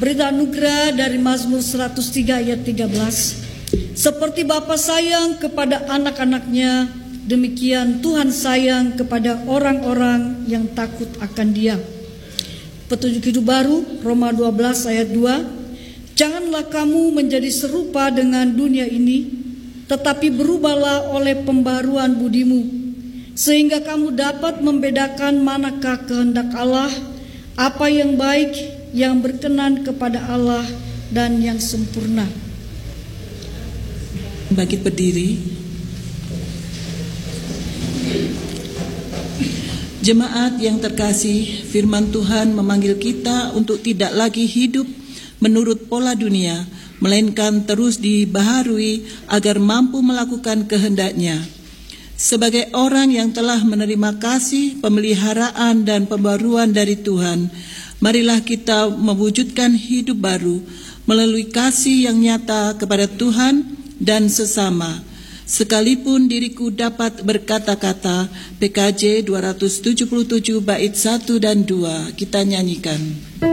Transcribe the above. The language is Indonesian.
Berita anugerah dari Mazmur 103 ayat 13. Seperti Bapa sayang kepada anak-anaknya, demikian Tuhan sayang kepada orang-orang yang takut akan Dia. Petunjuk hidup baru, Roma 12 ayat 2. Janganlah kamu menjadi serupa dengan dunia ini, tetapi berubahlah oleh pembaruan budimu, sehingga kamu dapat membedakan manakah kehendak Allah, apa yang baik, yang berkenan kepada Allah, dan yang sempurna. Bangkit berdiri. Jemaat yang terkasih, firman Tuhan memanggil kita untuk tidak lagi hidup menurut pola dunia, melainkan terus dibaharui agar mampu melakukan kehendak-Nya. Sebagai orang yang telah menerima kasih, pemeliharaan, dan pembaruan dari Tuhan, marilah kita mewujudkan hidup baru melalui kasih yang nyata kepada Tuhan dan sesama. Sekalipun diriku dapat berkata-kata, PKJ 277 bait 1 dan 2, kita nyanyikan.